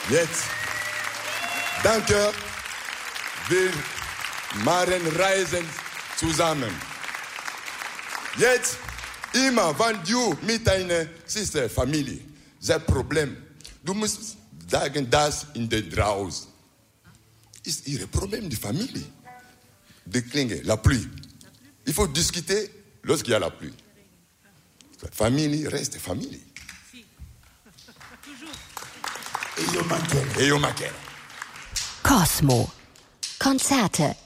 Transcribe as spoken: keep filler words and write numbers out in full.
Jetzt, danke, wir machen Reisen zusammen. Jetzt, immer, wenn du mit deiner Schwester, Familie, das Problem, du musst sagen, das in der draußen. Ist ihr Problem, die Familie. Die Klinge, la pluie. Il faut discuter lorsqu'il y a la pluie. Famille reste famille. E io Macchiere. E io Macchiere. Cosmo. Konzerte